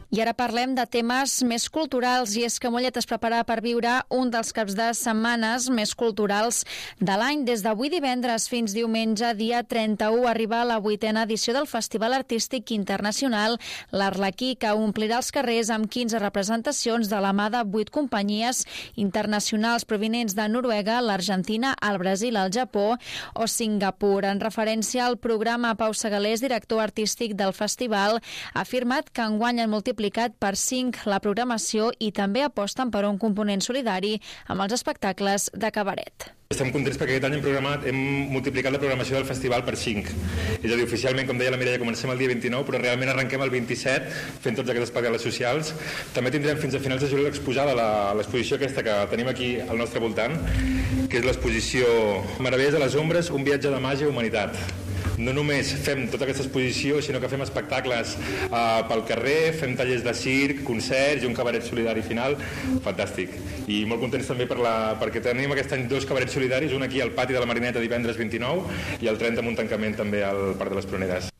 I ara parlem de temes més culturals, i és que Mollet es prepara per viure un dels caps de setmanes més culturals de l'any. Des d'avui divendres fins diumenge, dia 31, arriba la 8a edició del Festival Artístic Internacional l'Arlequí, que omplirà els carrers amb 15 representacions de la mà de 8 companyies internacionals provinents de Noruega, l'Argentina, el Brasil, el Japó o Singapur. En referència al programa, Pau Segalés, director artístic del festival, ha afirmat que enguany han multiplicat per 5 la programació i també aposten per un component solidari amb els espectacles de cabaret. Estem contents perquè aquest any hem multiplicat la programació del festival per 5. És a dir, oficialment, com deia la Mireia, comencem el dia 29, però realment arrenquem el 27 fent tots aquests espectacles socials. També tindrem fins a finals de juliol exposada l'exposició aquesta que tenim aquí al nostre voltant, que és l'exposició Meravelles de les ombres, un viatge de màgia i humanitat. No només fem tota aquesta exposició, sinó que fem espectacles pel carrer, fem tallers de circ, concerts i un cabaret solidari final. Fantàstic. I molt contents també perquè tenim aquest any 2 cabarets solidaris, un aquí al pati de la Marineta divendres 29 i el 30 amb un tancament també al Parc de les Pruneres.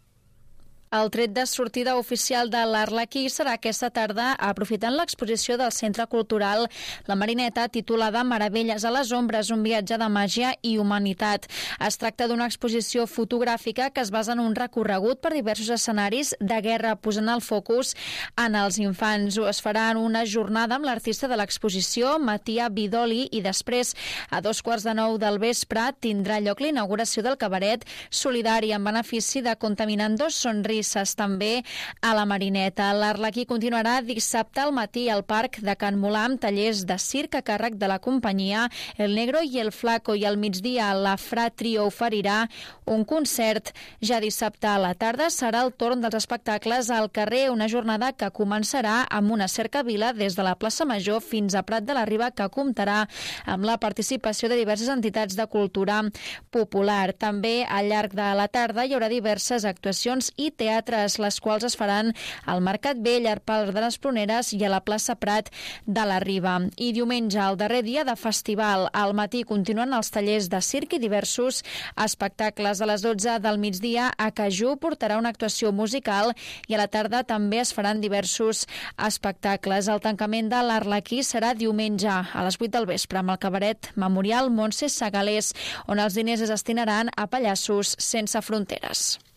El tret de sortida oficial de l'Arlequí serà aquesta tarda, aprofitant l'exposició del Centre Cultural La Marineta, titulada Meravelles a les ombres, un viatge de màgia i humanitat. Es tracta d'una exposició fotogràfica que es basa en un recorregut per diversos escenaris de guerra, posant el focus en els infants. Es farà en una jornada amb l'artista de l'exposició, Matia Vidoli, i després, a 9:15 del vespre, tindrà lloc l'inauguració del cabaret solidari en benefici de Contaminando Sonrisas, també a la Marineta. L'Arlequí continuarà dissabte al matí al Parc de Can Molà amb tallers de circ a càrrec de la companyia El Negro i el Flaco, i al migdia la Fra Trio oferirà un concert. Ja dissabte a la tarda serà el torn dels espectacles al carrer, una jornada que començarà amb una cercavila des de la plaça Major fins a Prat de la Riba, que comptarà amb la participació de diverses entitats de cultura popular. També al llarg de la tarda hi haurà diverses actuacions i teatres, les quals es faran al Mercat Vell, al Parc de les Pruneres i a la plaça Prat de la Riba. I diumenge, el darrer dia de festival, al matí continuen els tallers de circ i diversos espectacles. A les 12 del migdia, a Cajú portarà una actuació musical i a la tarda també es faran diversos espectacles. El tancament de l'Arlequí serà diumenge a les 8 del vespre amb el cabaret Memorial Montse Segalés, on els diners es destinaran a Pallassos Sense Fronteres.